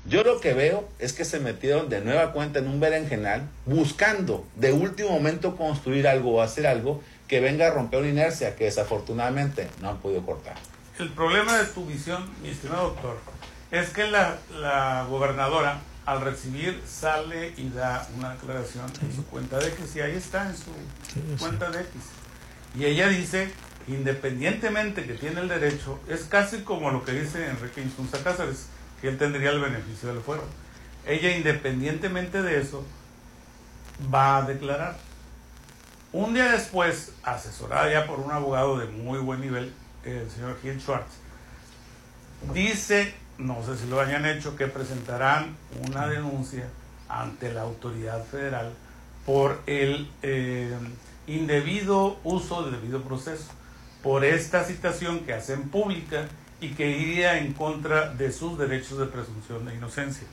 Yo lo que veo es que se metieron de nueva cuenta en un berenjenal, buscando de último momento construir algo o hacer algo que venga a romper una inercia que desafortunadamente no han podido cortar. El problema de tu visión, mi estimado doctor, es que la gobernadora, al recibir, sale y da una declaración en su cuenta de X, y ahí está en su cuenta de X. Y ella dice, independientemente que tiene el derecho, es casi como lo que dice Enrique Insunza Cáceres, que él tendría el beneficio del fuero. Ella, independientemente de eso, va a declarar. Un día después, asesorada ya por un abogado de muy buen nivel, el señor Gil Schwartz, dice, no sé si lo hayan hecho, que presentarán una denuncia ante la autoridad federal por el indebido uso del debido proceso, por esta citación que hacen pública y que iría en contra de sus derechos de presunción de inocencia.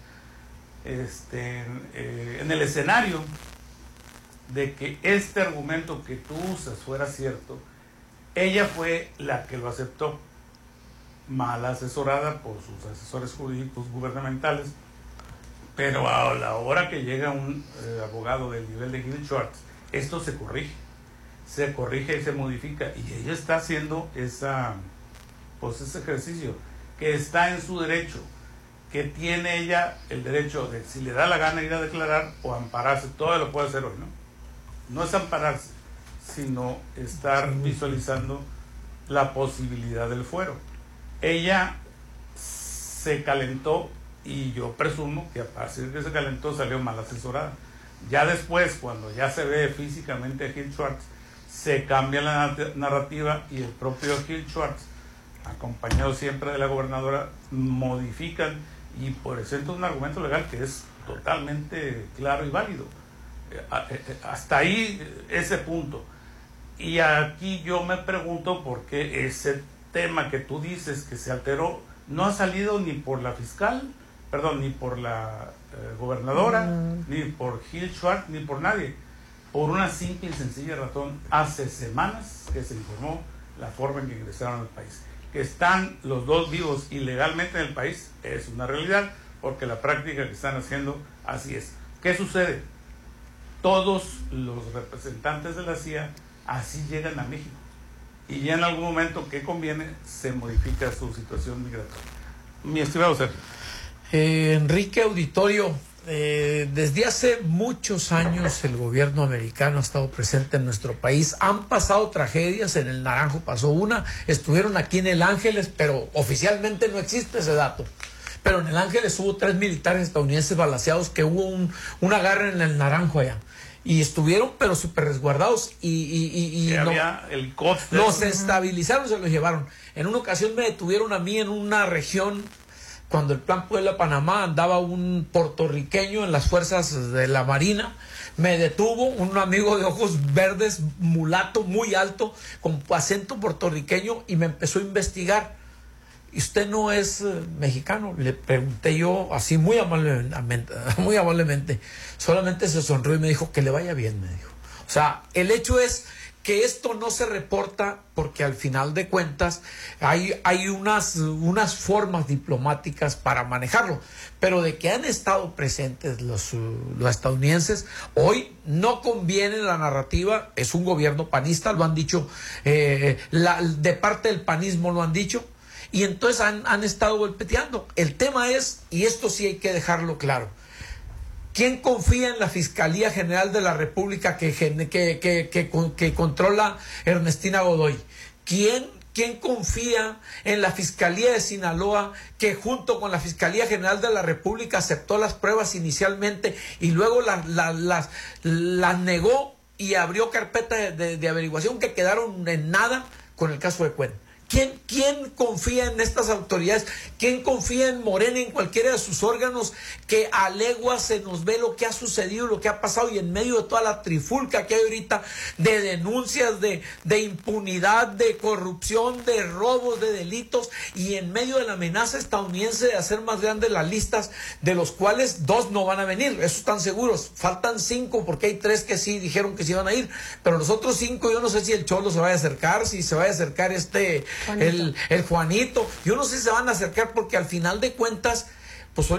En el escenario de que este argumento que tú usas fuera cierto, ella fue la que lo aceptó, mal asesorada por sus asesores jurídicos gubernamentales, pero a la hora que llega un abogado del nivel de Gil Schwartz, esto se corrige y se modifica, y ella está haciendo ese ejercicio, que está en su derecho, que tiene ella el derecho de, si le da la gana, ir a declarar o ampararse. Todo lo puede hacer hoy, no es ampararse, sino estar visualizando la posibilidad del fuero. Ella se calentó, y yo presumo que a partir de que se calentó salió mal asesorada. Ya después, cuando ya se ve físicamente a Gil Schwartz, se cambia la narrativa, y el propio Gil Schwartz, acompañado siempre de la gobernadora, modifican y presentan un argumento legal que es totalmente claro y válido. Hasta ahí ese punto. Y aquí yo me pregunto por qué ese tema que tú dices que se alteró no ha salido ni por la fiscal, ni por la gobernadora, ni por Gil Schwartz, ni por nadie. Por una simple y sencilla razón: hace semanas que se informó la forma en que ingresaron al país. Que están los dos vivos ilegalmente en el país es una realidad, porque la práctica que están haciendo así es. ¿Qué sucede? Todos los representantes de la CIA así llegan a México, y ya en algún momento que conviene se modifica su situación migratoria. Mi estimado Sergio. Enrique, auditorio, desde hace muchos años el gobierno americano ha estado presente en nuestro país. Han pasado tragedias. En el Naranjo pasó una, estuvieron aquí en el Ángeles, pero oficialmente no existe ese dato. Pero en el Ángeles hubo 3 militares estadounidenses balaceados, que hubo un agarre en el Naranjo allá. Y estuvieron, pero súper resguardados, y había helicópteros. Los estabilizaron, se los llevaron. En una ocasión me detuvieron a mí en una región, cuando el Plan Puebla-Panamá, andaba un puertorriqueño en las fuerzas de la Marina. Me detuvo un amigo de ojos verdes, mulato, muy alto, con acento puertorriqueño, y me empezó a investigar. ¿Y usted no es mexicano? Le pregunté yo así muy amablemente. Solamente se sonrió y me dijo que le vaya bien, me dijo. O sea, el hecho es que esto no se reporta porque al final de cuentas hay unas formas diplomáticas para manejarlo, pero de que han estado presentes los estadounidenses, hoy no conviene la narrativa. Es un gobierno panista, lo han dicho, de parte del panismo lo han dicho, y entonces han estado golpeteando. El tema es, y esto sí hay que dejarlo claro, ¿quién confía en la Fiscalía General de la República que controla Ernestina Godoy? ¿Quién confía en la Fiscalía de Sinaloa, que junto con la Fiscalía General de la República aceptó las pruebas inicialmente y luego las negó y abrió carpeta de averiguación que quedaron en nada con el caso de Cuen? ¿Quién confía en estas autoridades? ¿Quién confía en Morena, en cualquiera de sus órganos, que a leguas se nos ve lo que ha sucedido, lo que ha pasado, y en medio de toda la trifulca que hay ahorita de denuncias de impunidad, de corrupción, de robos, de delitos, y en medio de la amenaza estadounidense de hacer más grandes las listas, de los cuales 2 no van a venir, eso están seguros? Faltan 5 porque hay 3 que sí dijeron que sí iban a ir, pero los otros 5 yo no sé si el Cholo se vaya a acercar, si se vaya a acercar el Juanito. Yo no sé si se van a acercar, porque al final de cuentas